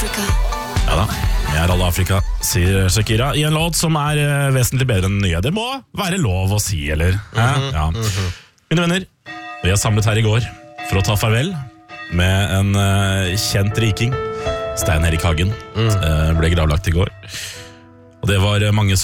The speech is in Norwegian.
Africa. Ja da, vi alle Afrika, sier Shakira, i en låt som vesentlig bedre enn den nye. Det må være lov å si, eller? Ja. Mine venner, vi samlet her i går for å ta farvel med en kjent riking. Stein Erik Hagen ble gravlagt i går. Og det var mange